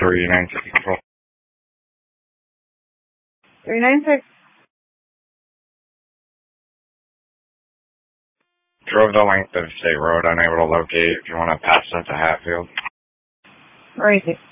3960 control. 396. Drove the length of State Road, unable to locate. If you want to pass that to Hatfield. Where is it?